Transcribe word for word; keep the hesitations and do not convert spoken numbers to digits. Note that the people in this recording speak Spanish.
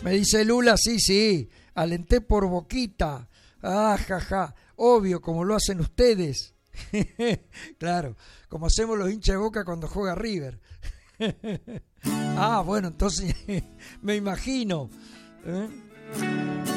Me dice Lula, sí, sí, alenté por Boquita. Ah, jaja, obvio, como lo hacen ustedes. Claro, como hacemos los hinchas de Boca cuando juega River. Ah, bueno, entonces me imagino. ¿Eh?